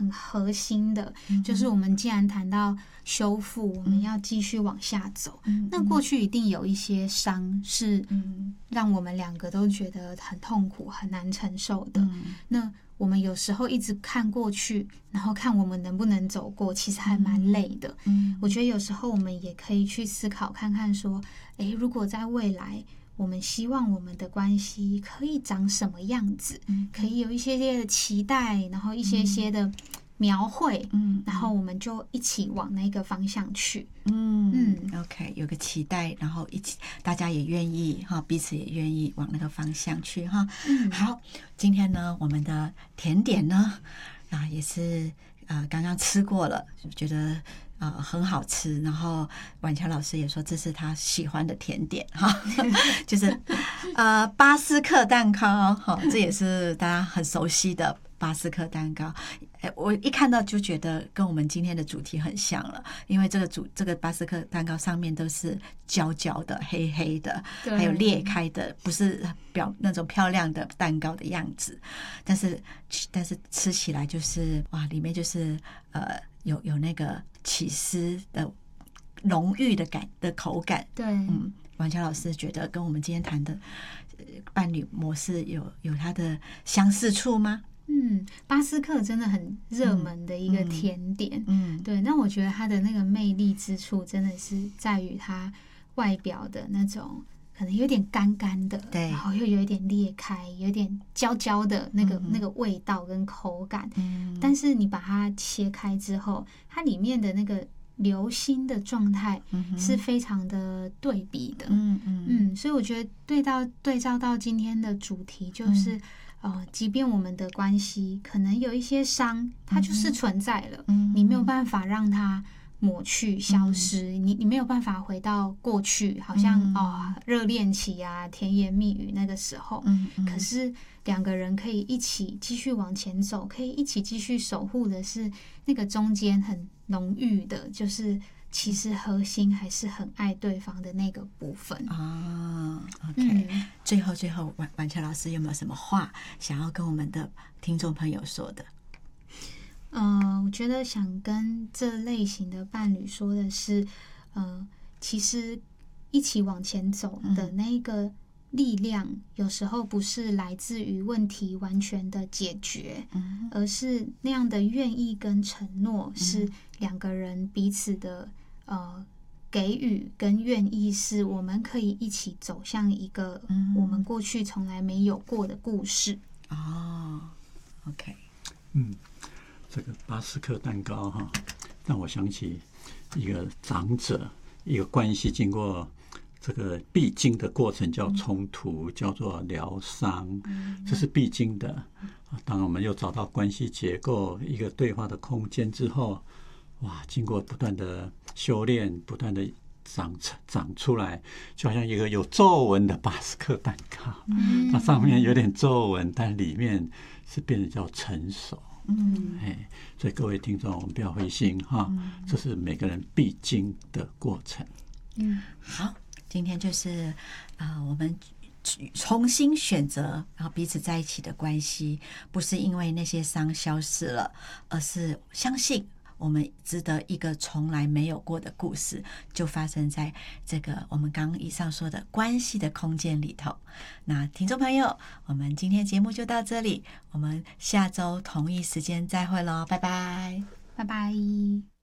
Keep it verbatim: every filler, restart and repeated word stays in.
很核心的，嗯、就是我们既然谈到修复，我们要继续往下走。嗯、那过去一定有一些伤是让我们两个都觉得很痛苦、很难承受的。嗯、那我们有时候一直看过去，然后看我们能不能走过，其实还蛮累的。嗯、我觉得有时候我们也可以去思考看看，说，诶，如果在未来，我们希望我们的关系可以长什么样子，嗯、可以有一些些的期待，然后一些些的描绘，嗯、然后我们就一起往那个方向去。 嗯嗯 ，OK， 有个期待，然后一起，大家也愿意哈，彼此也愿意往那个方向去哈。嗯，好，今天呢，我们的甜点呢，啊，也是呃刚刚吃过了，觉得呃很好吃，然后婉乔老师也说这是他喜欢的甜点哈，就是呃巴斯克蛋糕哈，这也是大家很熟悉的巴斯克蛋糕。我一看到就觉得跟我们今天的主题很像了，因为这个主这个巴斯克蛋糕上面都是焦焦的、黑黑的，还有裂开的，不是表那种漂亮的蛋糕的样子。但是但是吃起来就是哇，里面就是呃有有那个起司的浓郁的感的口感。 对， 嗯，婉乔老师觉得跟我们今天谈的伴侣模式有有它的相似处吗？ 嗯，巴斯克真的很热门的一个甜点，嗯，嗯对。那我觉得它的那个魅力之处，真的是在于它外表的那种可能有点干干的， 对， 然后又有一点裂开，有点焦焦的那个、嗯、那个味道跟口感。嗯，但是你把它切开之后，它里面的那个流心的状态是非常的对比的。嗯嗯嗯，所以我觉得对到对照到今天的主题就是。嗯呃，即便我们的关系可能有一些伤，它就是存在了，嗯、你没有办法让它抹去、消失，嗯、你你没有办法回到过去，好像哦热恋期啊、甜言蜜语那个时候，嗯嗯、可是两个人可以一起继续往前走，可以一起继续守护的是那个中间很浓郁的，就是其实核心还是很爱对方的那个部分啊。OK，嗯、最后最后婉婉乔老师有没有什么话想要跟我们的听众朋友说的？ 呃，我觉得想跟这类型的伴侣说的是，呃，其实一起往前走的那个力量，嗯、有时候不是来自于问题完全的解决，嗯、而是那样的愿意跟承诺，是两个人彼此的呃给予跟愿意，是我们可以一起走向一个我们过去从来没有过的故事。 哦 ，OK， 嗯。这个巴斯克蛋糕哈，让我想起一个长者，一个关系经过这个必经的过程叫冲突，叫做疗伤，这是必经的。当我们又找到关系结构一个对话的空间之后，哇，经过不断的修炼，不断的长长出来，就好像一个有皱纹的巴斯克蛋糕，嗯、它上面有点皱纹，但里面是变得叫成熟。嗯，哎，所以各位听众，我们不要灰心哈，嗯、这是每个人必经的过程。 嗯，好，今天就是呃，我们重新选择，然后彼此在一起的关系，不是因为那些伤消失了，而是相信我们值得一个从来没有过的故事，就发生在这个我们刚刚以上说的关系的空间里头。那听众朋友，我们今天节目就到这里，我们下周同一时间再会咯，拜拜， 拜拜。